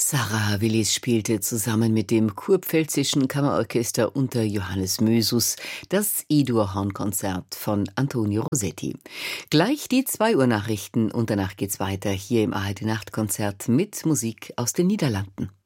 Sarah Willis spielte zusammen mit dem Kurpfälzischen Kammerorchester unter Johannes Mösus das E-Dur-Hornkonzert von Antonio Rossetti. Gleich die 2 Uhr Nachrichten und danach geht's weiter hier im ARD Nachtkonzert mit Musik aus den Niederlanden.